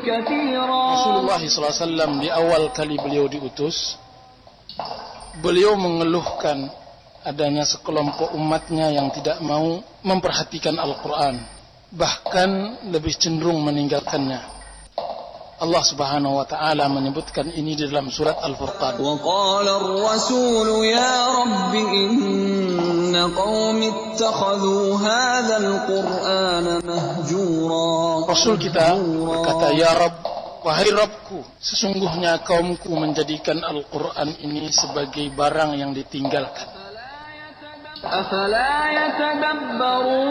كثيرا. Rasulullah SAW di awal kali beliau diutus, beliau mengeluhkan adanya sekelompok umatnya yang tidak mau memperhatikan Al-Quran, bahkan lebih cenderung meninggalkannya. Allah Subhanahu wa taala menyebutkan ini di dalam surat Al-Furqan. Wa qala ar-rasul ya rabbi inna qaumi ittakhadhu hadzal qur'ana mahjura. Rasul kita berkata, ya Rabb, wahai Rabbku, sesungguhnya kaumku menjadikan Al-Quran ini sebagai barang yang ditinggalkan. Afala yatadabbarun